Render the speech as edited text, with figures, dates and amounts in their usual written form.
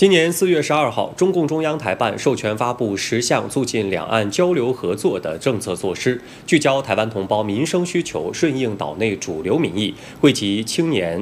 今年4月12号，中共中央台办授权发布10项促进两岸交流合作的政策措施，聚焦台湾同胞民生需求，顺应岛内主流民意，惠及青年、